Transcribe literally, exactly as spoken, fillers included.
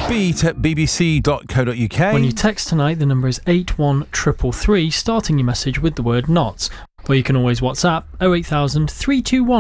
beat at b b c dot co dot u k. When you text tonight, the number is eight one three three three, starting your message with the word not. Or you can always WhatsApp oh eight thousand, three two one